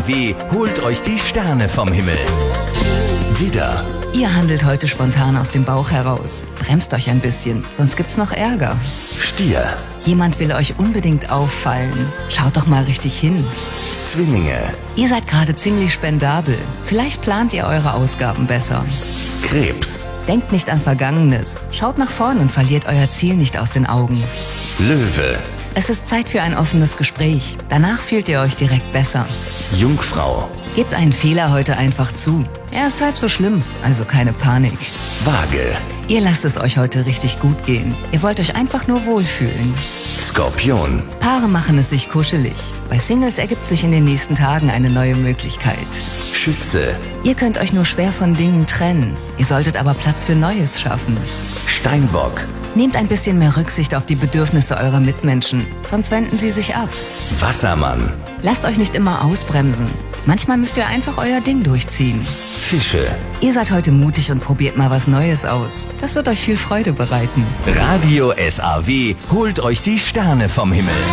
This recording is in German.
SAW holt euch die Sterne vom Himmel. Widder, Ihr handelt heute spontan aus dem Bauch heraus. Bremst euch ein bisschen, sonst gibt's noch Ärger. Stier, Jemand will euch unbedingt auffallen. Schaut doch mal richtig hin. Zwillinge, Ihr seid gerade ziemlich spendabel. Vielleicht plant ihr eure Ausgaben besser. Krebs, Denkt nicht an Vergangenes. Schaut nach vorn und verliert euer Ziel nicht aus den Augen. Löwe, Es ist Zeit für ein offenes Gespräch. Danach fühlt ihr euch direkt besser. Jungfrau, Gebt einen Fehler heute einfach zu. Er ist halb so schlimm, also keine Panik. Waage, Ihr lasst es euch heute richtig gut gehen. Ihr wollt euch einfach nur wohlfühlen. Skorpion, Paare machen es sich kuschelig. Bei Singles ergibt sich in den nächsten Tagen eine neue Möglichkeit. Schütze, Ihr könnt euch nur schwer von Dingen trennen. Ihr solltet aber Platz für Neues schaffen. Steinbock, Nehmt ein bisschen mehr Rücksicht auf die Bedürfnisse eurer Mitmenschen, sonst wenden sie sich ab. Wassermann, Lasst euch nicht immer ausbremsen. Manchmal müsst ihr einfach euer Ding durchziehen. Fische. Ihr seid heute mutig und probiert mal was Neues aus. Das wird euch viel Freude bereiten. Radio SAW holt euch die Sterne vom Himmel.